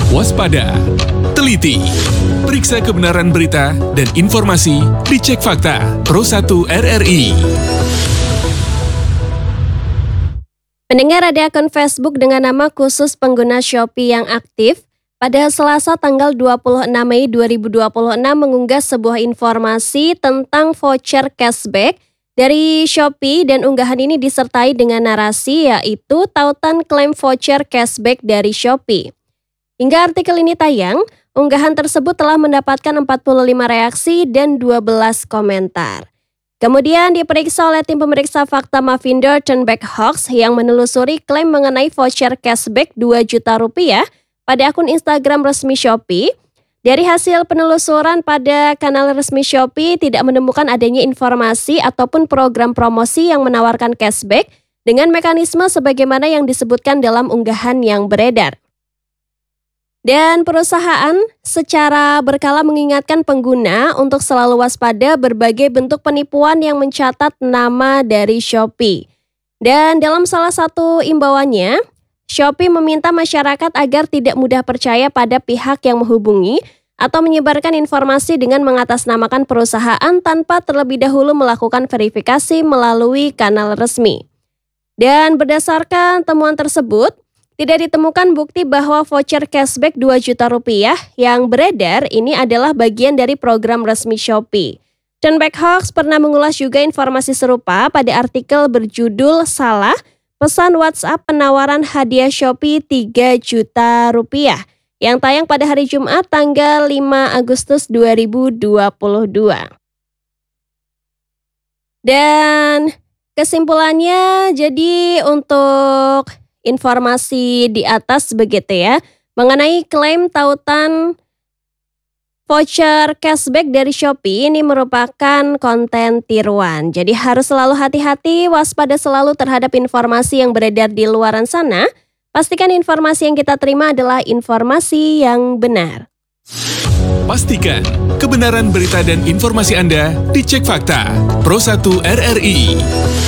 Waspada, teliti, periksa kebenaran berita dan informasi di Cek Fakta Pro1 RRI. Pendengar, ada akun Facebook dengan nama khusus pengguna Shopee yang aktif pada Selasa tanggal 26 Mei 2026 mengunggah sebuah informasi tentang voucher cashback dari Shopee, dan unggahan ini disertai dengan narasi yaitu tautan klaim voucher cashback dari Shopee. Hingga artikel ini tayang, unggahan tersebut telah mendapatkan 45 reaksi dan 12 komentar. Kemudian diperiksa oleh tim pemeriksa fakta Mavindo Turnback Hoax yang menelusuri klaim mengenai voucher cashback 2 juta rupiah pada akun Instagram resmi Shopee. Dari hasil penelusuran pada kanal resmi Shopee tidak menemukan adanya informasi ataupun program promosi yang menawarkan cashback dengan mekanisme sebagaimana yang disebutkan dalam unggahan yang beredar. Dan perusahaan secara berkala mengingatkan pengguna untuk selalu waspada berbagai bentuk penipuan yang mencatat nama dari Shopee. Dan dalam salah satu imbauannya, Shopee meminta masyarakat agar tidak mudah percaya pada pihak yang menghubungi atau menyebarkan informasi dengan mengatasnamakan perusahaan tanpa terlebih dahulu melakukan verifikasi melalui kanal resmi. Dan berdasarkan temuan tersebut, tidak ditemukan bukti bahwa voucher cashback 2 juta rupiah yang beredar ini adalah bagian dari program resmi Shopee. Turnback Hoax pernah mengulas juga informasi serupa pada artikel berjudul "Salah Pesan WhatsApp Penawaran Hadiah Shopee 3 juta rupiah" yang tayang pada hari Jumat tanggal 5 Agustus 2022. Dan kesimpulannya, jadi untuk informasi di atas begitu ya, mengenai klaim tautan voucher cashback dari Shopee ini merupakan konten tiruan. Jadi harus selalu hati-hati, waspada selalu terhadap informasi yang beredar di luaran sana. Pastikan informasi yang kita terima adalah informasi yang benar. Pastikan kebenaran berita dan informasi Anda dicek fakta Pro1 RRI.